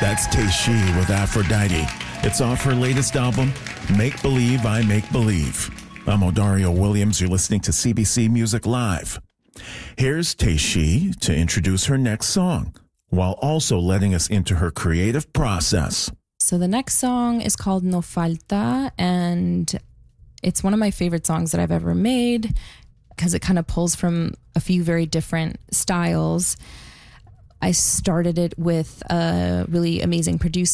That's Teishi with Aphrodite. It's off her latest album, Make Believe I Make Believe. I'm Odario Williams. You're listening to CBC Music Live. Here's Teishi to introduce her next song, while also letting us into her creative process. So the next song is called No Falta, and it's one of my favorite songs that I've ever made because it kind of pulls from a few very different styles. I started it with a really amazing producer